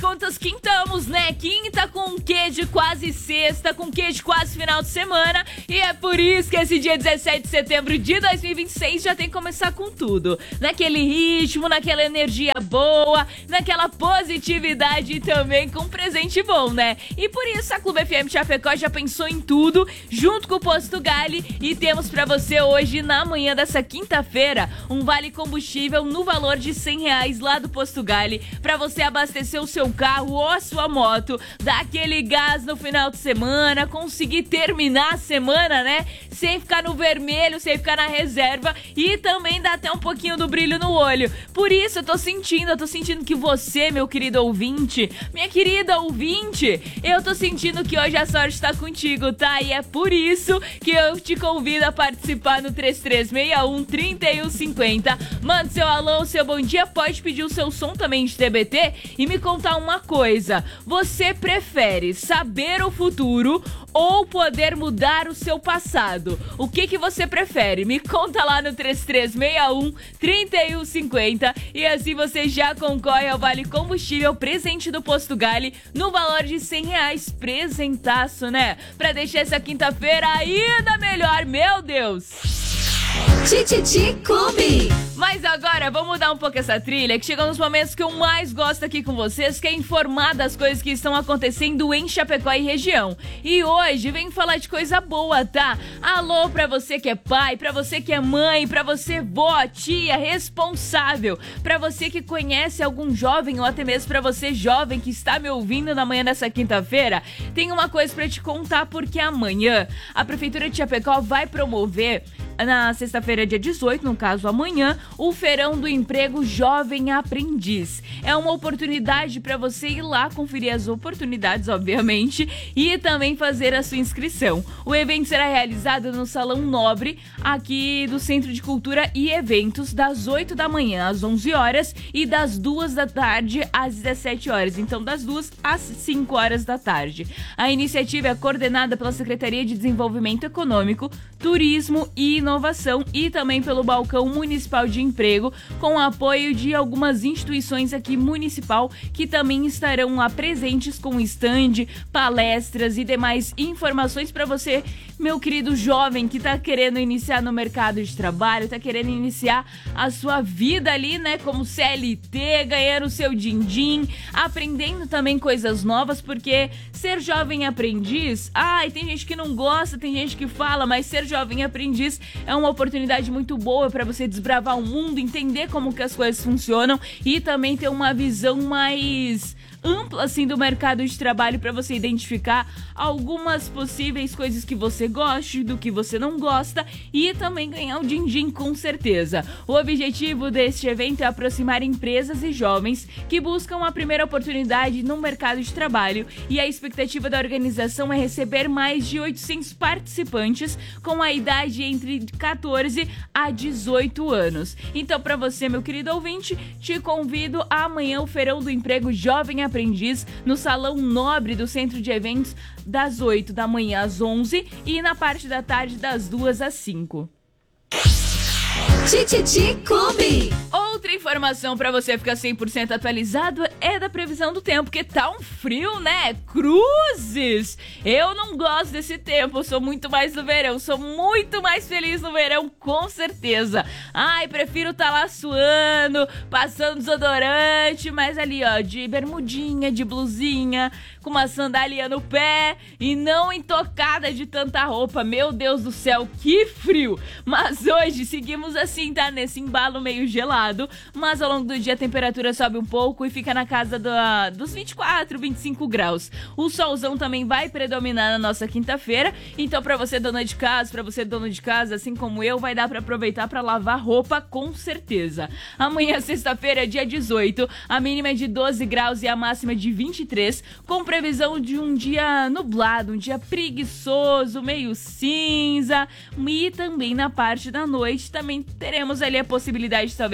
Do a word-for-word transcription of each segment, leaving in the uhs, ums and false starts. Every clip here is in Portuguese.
contas, quintamos, né? Quinta com quê de quase sexta, com quê de quase final de semana. E é por isso que esse dia dezessete de setembro de dois mil e vinte e seis já tem que começar com tudo. Naquele ritmo, naquela energia boa, naquela positividade e também com um presente bom, né? E por isso a Clube F M Chapecó já pensou em tudo, junto com o Posto Gali. E temos pra você hoje, na manhã dessa quinta-feira, um vale combustível no valor de cem reais lá do Posto Gali, pra você abastecer o seu carro ou a sua moto, dar aquele gás no final de semana, conseguir terminar a semana, né? Sem ficar no vermelho, sem ficar na reserva e também dá até um pouquinho do brilho no olho. Por isso eu tô sentindo, eu tô sentindo que você, meu querido ouvinte, minha querida ouvinte, eu tô sentindo que hoje a sorte tá contigo, tá? E é por isso que eu te convido a participar no três três seis um, três um cinco zero. Manda seu alô, seu bom dia, pode pedir o seu som também de T B T e me contar uma coisa. Você prefere saber o futuro ou poder mudar o seu passado? O que que você prefere? Me conta lá no três três seis um, três um cinco zero e assim você já concorre ao Vale Combustível presente do Posto Gali no valor de cem reais. Presentaço, né? Pra deixar essa quinta-feira ainda melhor, meu Deus! Tititi Clube. Mas agora vamos mudar um pouco essa trilha, que chegou nos momentos que eu mais gosto aqui com vocês, que é informar das coisas que estão acontecendo em Chapecó e região. E hoje vem falar de coisa boa, tá? Alô pra você que é pai, pra você que é mãe, pra você vó, tia, responsável, pra você que conhece algum jovem ou até mesmo pra você jovem que está me ouvindo na manhã dessa quinta-feira, tem uma coisa pra te contar, porque amanhã a Prefeitura de Chapecó vai promover, na sexta-feira, dia dezoito, no caso amanhã, o Feirão do Emprego Jovem Aprendiz. É uma oportunidade para você ir lá conferir as oportunidades, obviamente, e também fazer a sua inscrição. O evento será realizado no Salão Nobre, aqui do Centro de Cultura e Eventos, das oito da manhã às onze horas e das duas da tarde às dezessete horas. Então, das duas às cinco horas da tarde. A iniciativa é coordenada pela Secretaria de Desenvolvimento Econômico, Turismo e Inovação e também pelo Balcão Municipal de Emprego, com o apoio de algumas instituições aqui municipal que também estarão lá presentes com stand, palestras e demais informações para você, meu querido jovem que tá querendo iniciar no mercado de trabalho, tá querendo iniciar a sua vida ali, né, como C L T, ganhando o seu din-din, aprendendo também coisas novas, porque ser jovem aprendiz, ai, tem gente que não gosta, tem gente que fala, mas ser jovem aprendiz é uma oportunidade muito boa para você desbravar o mundo, entender como que as coisas funcionam e também ter uma visão mais ampla assim do mercado de trabalho para você identificar algumas possíveis coisas que você goste, do que você não gosta e também ganhar o din-din com certeza. O objetivo deste evento é aproximar empresas e jovens que buscam a primeira oportunidade no mercado de trabalho e a expectativa da organização é receber mais de oitocentos participantes com a idade entre quatorze a dezoito anos. Então, para você, meu querido ouvinte, te convido a amanhã o Feirão do Emprego Jovem Aprendiz no Salão Nobre do Centro de Eventos das oito da manhã às onze e na parte da tarde das duas às cinco. Tititi Clube. Outra informação pra você ficar cem por cento atualizado é da previsão do tempo, que tá um frio, né? Cruzes! Eu não gosto desse tempo, eu sou muito mais do verão, sou muito mais feliz no verão, com certeza. Ai, prefiro tá lá suando, passando desodorante, mas ali, ó, de bermudinha, de blusinha, com uma sandália no pé e não intocada de tanta roupa. Meu Deus do céu, que frio! Mas hoje seguimos assim, tá? Nesse embalo meio gelado, mas ao longo do dia a temperatura sobe um pouco e fica na casa do, dos vinte e quatro, vinte e cinco graus. O solzão também vai predominar na nossa quinta-feira, então pra você dona de casa, pra você dono de casa, assim como eu, vai dar pra aproveitar pra lavar roupa com certeza. Amanhã, sexta-feira, dia dezoito, a mínima é de doze graus e a máxima é de vinte e três, com previsão de um dia nublado, um dia preguiçoso, meio cinza, e também na parte da noite também teremos ali a possibilidade talvez de algumas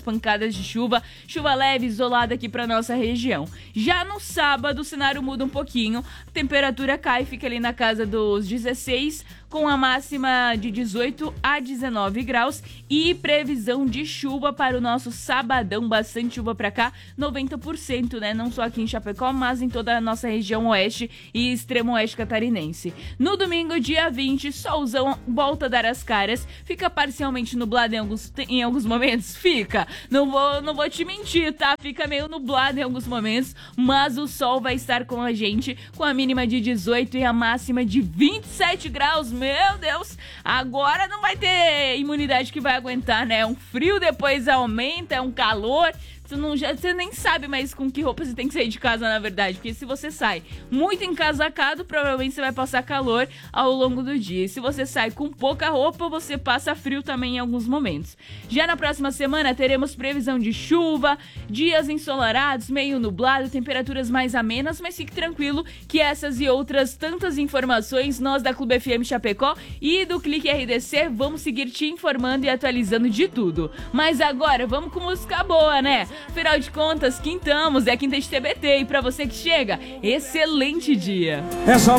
algumas pancadas de chuva, chuva leve isolada aqui para nossa região. Já no sábado o cenário muda um pouquinho, a temperatura cai, fica ali na casa dos dezesseis, com a máxima de dezoito a dezenove graus e previsão de chuva para o nosso sabadão, bastante chuva para cá, noventa por cento, né? Não só aqui em Chapecó, mas em toda a nossa região oeste e extremo oeste catarinense. No domingo, dia vinte, solzão volta a dar as caras, fica parcialmente nublado em alguns, em alguns momentos, fica, não vou, não vou te mentir, tá? Fica meio nublado em alguns momentos, mas o sol vai estar com a gente, com a mínima de dezoito e a máxima de vinte e sete graus. Meu Deus, agora não vai ter imunidade que vai aguentar, né? Um frio depois aumenta, é um calor. Você, não, já, você nem sabe mais com que roupa você tem que sair de casa, na verdade. Porque se você sai muito encasacado, provavelmente você vai passar calor ao longo do dia. E se você sai com pouca roupa, você passa frio também em alguns momentos. Já na próxima semana, teremos previsão de chuva, dias ensolarados, meio nublado, temperaturas mais amenas, mas fique tranquilo que essas e outras tantas informações, nós da Clube F M Chapecó e do Clique R D C, vamos seguir te informando e atualizando de tudo. Mas agora, vamos com música boa, né? Afinal de contas, quintamos, é quinta de T B T e pra você que chega, excelente dia! É só